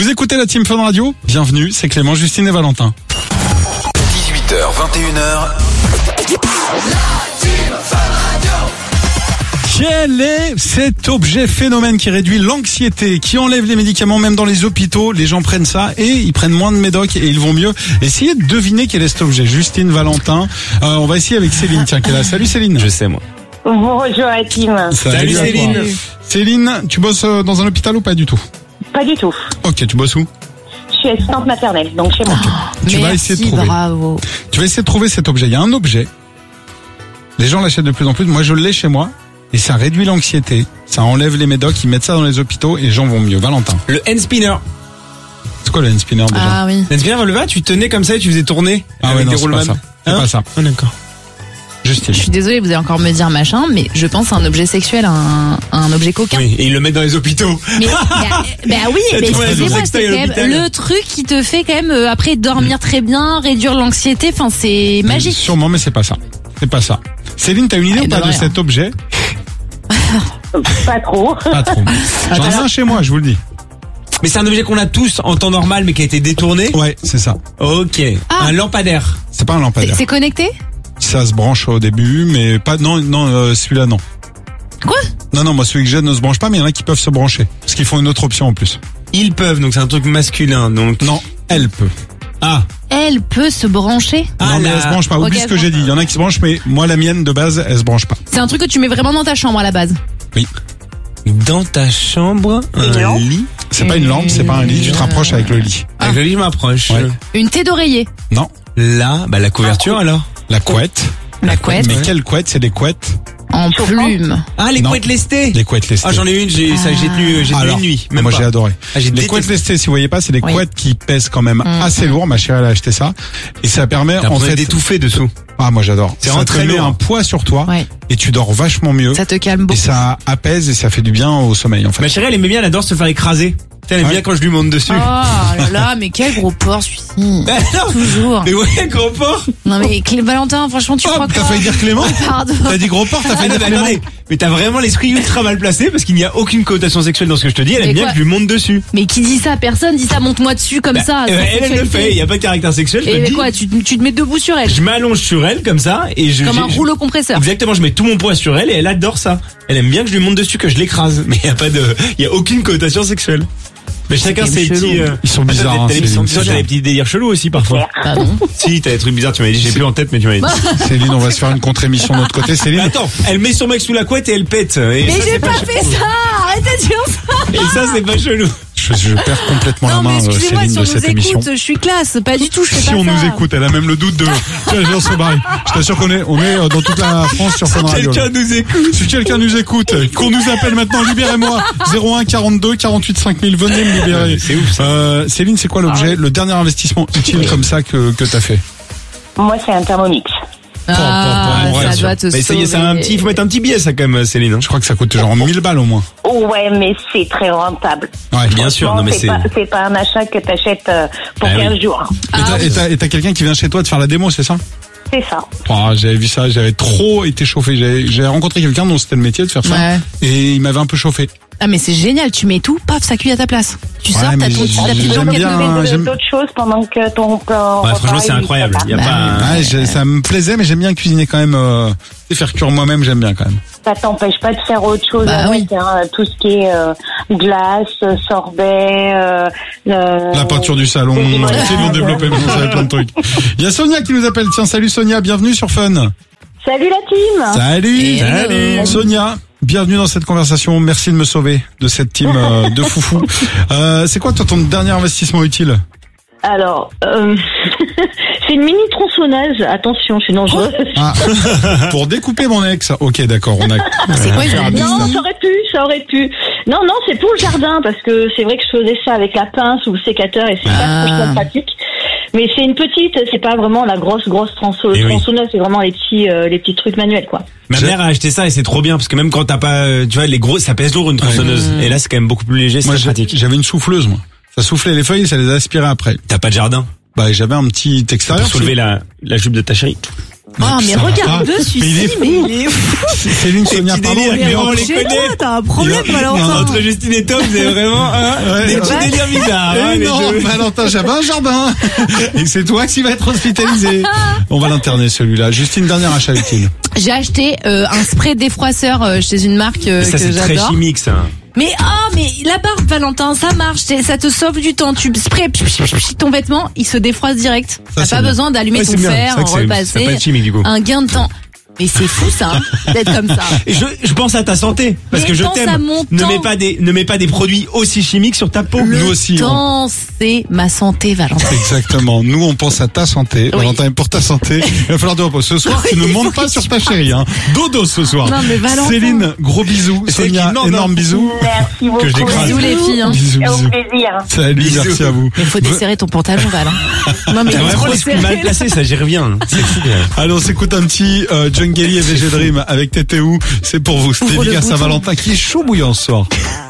Vous écoutez la Team Fun Radio? Bienvenue, c'est Clément, Justine et Valentin. 18h, 21h. Quel est cet objet phénomène qui réduit l'anxiété, qui enlève les médicaments même dans les hôpitaux? Les gens prennent ça et ils prennent moins de médoc et ils vont mieux. Essayez de deviner quel est cet objet. Justine, Valentin, on va essayer avec Céline, tiens, qui est là. Salut Céline. Je sais moi. Bonjour à Tim. Salut Céline. Céline, tu bosses dans un hôpital ou pas du tout? Pas du tout. Ok, tu bosses où? Je suis assistante maternelle, donc chez moi. Tu vas essayer de trouver. Bravo. Tu vas essayer de trouver cet objet. Il y a un objet. Les gens l'achètent de plus en plus. Moi, je l'ai chez moi. Et ça réduit l'anxiété. Ça enlève les médocs. Ils mettent ça dans les hôpitaux et les gens vont mieux. Valentin. Le hand spinner. C'est quoi le hand spinner déjà? Ah oui. Le hand spinner, le va, tu tenais comme ça et tu faisais tourner. Ah ouais, avec non, des c'est pas roulements. ça. C'est pas ça. Ah, d'accord. Justine. Je suis désolée, vous allez encore me dire machin, mais je pense à un objet sexuel, un objet coquin. Oui, et ils le mettent dans les hôpitaux. Mais oui, Ça mais tourne avec excusez-moi, le c'est sextoy à quand même l'hôpital. le truc qui te fait quand même après dormir très bien, réduire l'anxiété. Enfin, c'est magique. Sûrement, mais c'est pas ça. C'est pas ça. Céline, t'as une idée ou pas de cet objet? Pas trop. Pas trop. J'en ai un chez moi, je vous le dis. Mais c'est un objet qu'on a tous en temps normal, mais qui a été détourné. Ouais, c'est ça. Ok. Ah. Un lampadaire. C'est pas un lampadaire. C'est connecté? Ça se branche au début, mais pas. Non, celui-là non. Quoi? Non, moi celui que j'ai ne se branche pas, mais il y en a qui peuvent se brancher, parce qu'ils font une autre option en plus. Ils peuvent, donc c'est un truc masculin. Donc Non, elle peut. Ah. Elle peut se brancher. Non, mais elle se branche pas. Oublie Ok, ce que j'ai dit. Il y en a qui se branchent, mais moi la mienne de base, elle se branche pas. C'est un truc que tu mets vraiment dans ta chambre à la base. Oui. Dans ta chambre, Une un lampe. lit. C'est pas une lampe, c'est pas un lit. Tu te rapproches avec le lit. Avec le lit, je m'approche. Ouais. Une thé d'oreiller. Non, Là, bah la couverture alors. la couette. La couette. Mais quelle couette? C'est des couettes. En plume. Ah, les Non. couettes lestées. Les couettes lestées. Ah, j'en ai une, j'ai tenu Alors, une nuit. Même moi pas. j'ai adoré. Ah, j'ai Les détesté. couettes lestées, si vous voyez pas, c'est des Oui. couettes qui pèsent quand même assez lourd. Ma chérie elle a acheté ça et ça permet T'as en fait d'étouffer dessous. Ah moi j'adore. C'est Ça vraiment te très met lourd. un poids sur toi Ouais. et tu dors vachement mieux Ça te calme et beaucoup. ça apaise et ça fait du bien au sommeil en fait. Ma chérie, elle aimait bien, elle adore se faire écraser. Elle aime Ouais. bien quand je lui monte dessus. Oh là là, mais quel gros porc celui-ci. Non, Toujours. mais ouais, gros porc. Non mais Valentin, franchement, tu crois Oh, quoi? t'as failli dire Clément? Pardon. T'as dit gros porc, t'as Ah, failli non, dire mais Clément? attendez, mais t'as vraiment l'esprit ultra mal placé parce qu'il n'y a aucune connotation sexuelle dans ce que je te dis. Elle aime Mais bien quoi? que je lui monte dessus. Mais qui dit ça? Personne dit ça, monte-moi dessus comme ça. Eh sans ben, elle le sexualité. fait, il n'y a pas de caractère sexuel. Je te Et le dis. quoi, tu te mets debout sur elle? Je m'allonge sur elle comme ça et Comme un rouleau compresseur. Exactement, je mets tout mon poids sur elle et elle adore ça. Elle aime bien que je lui monte dessus, que je l'écrase. Mais il y a aucune connotation sexuelle. Mais chacun quand ses même petits. Ils sont bizarres, hein, T'as des Céline, petits- c'est t'as des petits délires chelous aussi parfois. Ah bon? Si, t'as des trucs bizarres, tu m'avais dit, j'ai plus en tête, mais tu m'avais dit. Céline, on va se faire une contre-émission de notre côté. Mais Céline, attends, elle met son mec sous la couette et elle pète. Et Mais ça, j'ai c'est pas fait ça! Arrêtez de dire ça! Et ça, c'est pas chelou. je perds complètement la Non, mais main, excusez-moi, Céline, si on de cette nous émission. écoute, je suis classe. Pas du tout, je fais Si pas on ça. nous écoute, elle a même le doute de. Tiens, je lance ce bail. Je t'assure qu'on est dans toute la France sur Fun Radio. Quelqu'un nous écoute. Si quelqu'un nous écoute, qu'on nous appelle maintenant, libérez-moi. 01 42 48 5000, venez me libérer. C'est ouf, ça. Céline, c'est quoi l'objet, le dernier investissement utile comme ça que t'as fait? Moi, c'est un Thermomix. Ah, Ouais, ça sûr. doit te Mais ça y est, c'est un petit, il faut mettre un petit billet, ça, quand même, Céline. Je crois que ça coûte genre 1000 balles au moins. Ouais, mais c'est très rentable. Ouais. Bien sûr, non, mais c'est. c'est pas un achat que t'achètes pour Ah oui. 15 jours. Et t'as quelqu'un qui vient chez toi te faire la démo, c'est ça? C'est ça. Ah, j'avais vu ça, j'avais trop été chauffé. J'ai rencontré quelqu'un dont c'était le métier de faire ça. Ouais. Et il m'avait un peu chauffé. Ah, mais c'est génial, tu mets tout, paf, ça cuit à ta place. Tu Ouais, sors, mais t'as ta petite j'aime blanquette bien, de- j'aime- D'autres choses pendant que ton plan. Ouais, franchement, c'est incroyable. Il y a pas. Ouais, ça me plaisait, mais j'aime bien cuisiner quand même. Et faire cuire moi-même, j'aime bien quand même. Ça t'empêche pas de faire autre chose Bah avec, oui. hein, tout ce qui est glace, sorbet, La peinture du salon, des limonades. ils vont développer, vous savez, plein de trucs. Il y a Sonia qui nous appelle. Tiens, salut Sonia, bienvenue sur Fun. Salut la team. Salut, Hello. Sonia. Bienvenue dans cette conversation. Merci de me sauver de cette team de foufou. C'est quoi toi ton dernier investissement utile? Alors, c'est une mini tronçonneuse. Attention, je suis dangereuse. Ah, pour découper mon ex. Ok, d'accord, on a. C'est quoi, faire une un Non, business. ça aurait pu. Non, c'est pour le jardin parce que c'est vrai que je faisais ça avec la pince ou le sécateur et c'est pas franchement pratique. Mais c'est une petite, c'est pas vraiment la grosse Eh oui. tronçonneuse, c'est vraiment les petits trucs manuels, quoi. Ma mère a acheté ça et c'est trop bien parce que même quand t'as pas, tu vois, les gros, ça pèse lourd une tronçonneuse. Et là, c'est quand même beaucoup plus léger, Moi, c'est pratique. j'avais une souffleuse, moi. Ça soufflait les feuilles, ça les aspirait après. T'as pas de jardin Bah, j'avais un petit extérieur. pour soulever la jupe de ta chérie. Oh, mais regarde dessus, Mais il est mais il est Céline, Sonia, petits pardon. délires, Mais mais on rentre les chez connaît. toi, t'as un problème, Valentin. Entre Justine et Tom, c'est vraiment des petits délires bizarres. Eh les non, deux. Valentin Jardin. Et c'est toi qui vas être hospitalisé. On va l'interner celui-là. Justine, dernier achat utile. J'ai acheté un spray défroisseur chez une marque Ça, que c'est très j'adore. chimique, ça. Mais la barbe, Valentin, ça marche, ça te sauve du temps. Tu sprays ton vêtement, il se défroisse direct. T'as c'est pas bien. besoin d'allumer Ouais, ton c'est bien. fer, C'est vrai en que ça peut repasser. être chimique, du coup. Un gain de temps. Mais c'est fou ça, d'être comme ça. Et je pense à ta santé, parce Mais que je pense à t'aime. mon Ne temps. mets pas des produits aussi chimiques sur ta peau. Nous aussi. Le temps, c'est ma santé, Valentin. Exactement. Nous, on pense à ta santé. Oui. Valentin, et pour ta santé, il va falloir du repos. Ce soir, tu ne montes pas sur ta chérie, hein. Dodo ce soir. Non, mais Valentin. Céline, gros bisous. C'est Sonia, qui- non, énorme bisous. Merci beaucoup. Que je l'écrase. Bisous les filles. Hein. Bisous, Au bisous. plaisir. Salut, Bisous. merci à vous. Mais faut desserrer ton pantalon, Val. Non, mais T'as il est vraiment trop l'esprit serré, mal là. placé, ça, j'y reviens. C'est fou. Allez, on s'écoute un petit Jungle et VG Dream avec TTU. C'est pour vous. C'était Ouvre le dédicace à bouton. Valentin qui est chaud bouillant ce soir.